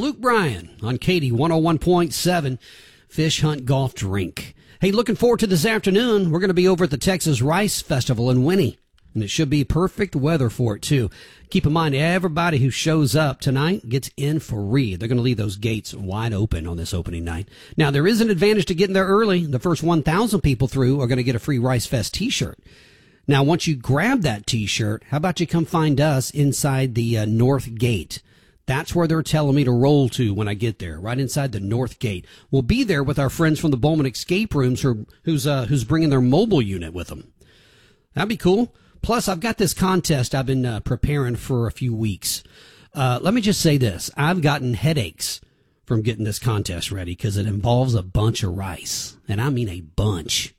Luke Bryan on Katy 101.7 Fish Hunt Golf Drink. Hey, looking forward to this afternoon. We're going to be over at the Texas Rice Festival in Winnie, and it should be perfect weather for it, too. Keep in mind, everybody who shows up tonight gets in free. They're going to leave those gates wide open on this opening night. Now, there is an advantage to getting there early. The first 1,000 people through are going to get a free Rice Fest t-shirt. Now, once you grab that t-shirt, how about you come find us inside the North Gate? That's where they're telling me to roll to when I get there, right inside the North Gate. We'll be there with our friends from the Bowman Escape Rooms who's bringing their mobile unit with them. That'd be cool. Plus, I've got this contest I've been preparing for a few weeks. Let me just say this. I've gotten headaches from getting this contest ready because it involves a bunch of rice. And I mean a bunch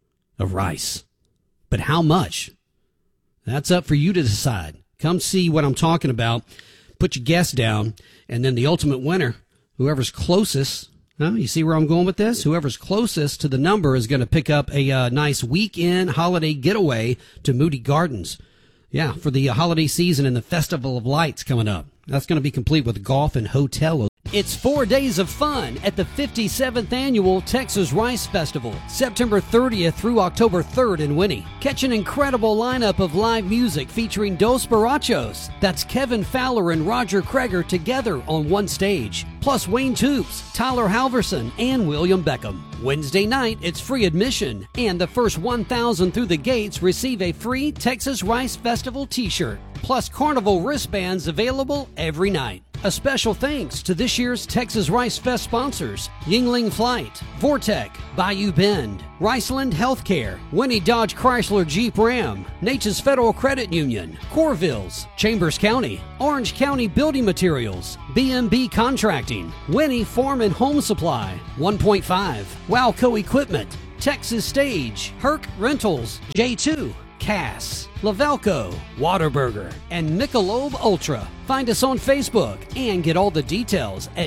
of rice. But how much? That's up for you to decide. Come see what I'm talking about. Put your guess down. And then the ultimate winner, whoever's closest, you see where I'm going with this? Whoever's closest to the number is going to pick up a nice weekend holiday getaway to Moody Gardens. Yeah, for the holiday season and the Festival of Lights coming up. That's going to be complete with golf and hotel. It's 4 days of fun at the 57th Annual Texas Rice Festival, September 30th through October 3rd in Winnie. Catch an incredible lineup of live music featuring Dos Barachos. That's Kevin Fowler and Roger Kreger together on one stage. Plus Wayne Toops, Tyler Halverson, and William Beckham. Wednesday night, it's free admission, and the first 1,000 through the gates receive a free Texas Rice Festival t-shirt. Plus Carnival wristbands available every night. A special thanks to this year's Texas Rice Fest sponsors: Yingling Flight, Vortec, Bayou Bend, Riceland Healthcare, Winnie Dodge Chrysler Jeep Ram, Nature's Federal Credit Union, Corvilles, Chambers County, Orange County Building Materials, BMB Contracting, Winnie Farm and Home Supply, 1.5, Wowco Equipment, Texas Stage, Herc Rentals, J2, Cass, Lavelco, Whataburger, and Michelob Ultra. Find us on Facebook and get all the details at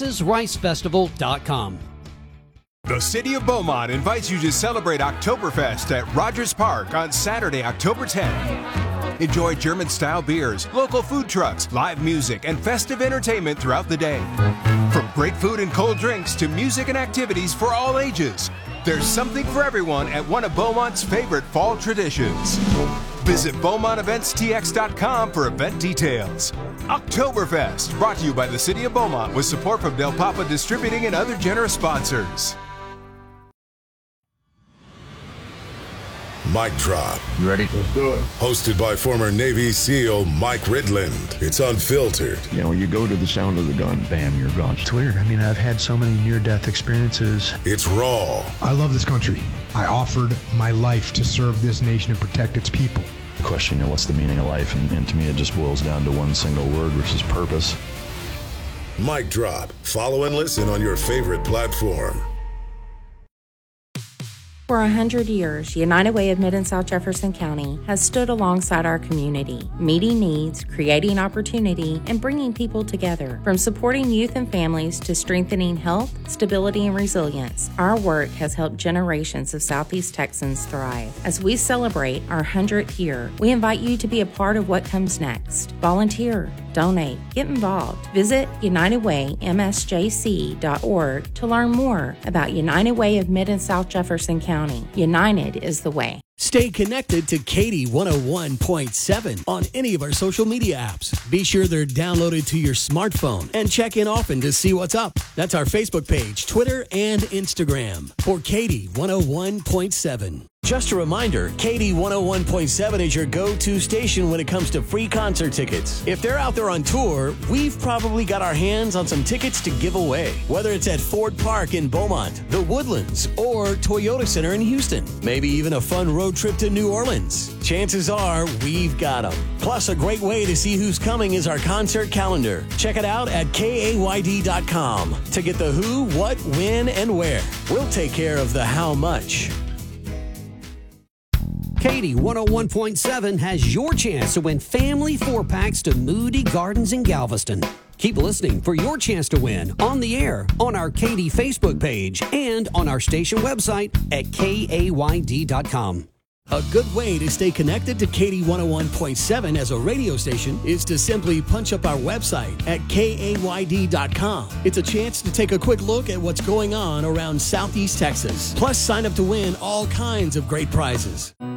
TexasRiceFestival.com. The City of Beaumont invites you to celebrate Oktoberfest at Rogers Park on Saturday, October 10th. Enjoy German-style beers, local food trucks, live music, and festive entertainment throughout the day. From great food and cold drinks to music and activities for all ages, there's something for everyone at one of Beaumont's favorite fall traditions. Visit BeaumontEventsTX.com for event details. Oktoberfest, brought to you by the City of Beaumont with support from Del Papa Distributing and other generous sponsors. Mic Drop. You ready? Let's do it. Hosted by former Navy SEAL Mike Ridland. It's unfiltered. You know, you go to the sound of the gun, bam, you're gone. It's weird. I mean, I've had so many near-death experiences. It's raw. I love this country. I offered my life to serve this nation and protect its people. Question, what's the meaning of life? And to me, it just boils down to one single word, which is purpose. Mic Drop. Follow and listen on your favorite platform. For 100 years, United Way of Mid and South Jefferson County has stood alongside our community, meeting needs, creating opportunity, and bringing people together. From supporting youth and families to strengthening health, stability, and resilience, our work has helped generations of Southeast Texans thrive. As we celebrate our 100th year, we invite you to be a part of what comes next. Volunteer, donate, get involved. Visit UnitedWayMSJC.org to learn more about United Way of Mid and South Jefferson County. United is the way. Stay connected to Katy 101.7 on any of our social media apps. Be sure they're downloaded to your smartphone and check in often to see what's up. That's our Facebook page, Twitter, and Instagram for Katy 101.7. Just a reminder, Katy 101.7 is your go-to station when it comes to free concert tickets. If they're out there on tour, we've probably got our hands on some tickets to give away. Whether it's at Ford Park in Beaumont, the Woodlands, or Toyota Center in Houston. Maybe even a fun road trip to New Orleans. Chances are we've got them. Plus, a great way to see who's coming is our concert calendar. Check it out at KAYD.com to get the who, what, when, and where. We'll take care of the how much. Katy 101.7 has your chance to win family 4-packs to Moody Gardens in Galveston. Keep listening for your chance to win on the air, on our Katy Facebook page, and on our station website at KAYD.com. A good way to stay connected to Katy 101.7 as a radio station is to simply punch up our website at kayd.com. It's a chance to take a quick look at what's going on around Southeast Texas. Plus, sign up to win all kinds of great prizes.